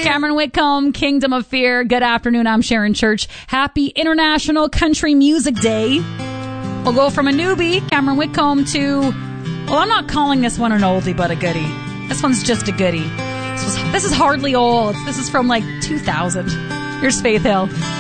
Cameron Whitcomb, Kingdom of Fear. Good afternoon. I'm Sharon Church. Happy International Country Music Day. We'll go from a newbie, Cameron Whitcomb, to, well, I'm not calling this one an oldie but a goodie. This one's just a goodie. This is hardly old. This is from like 2000. Here's Faith Hill.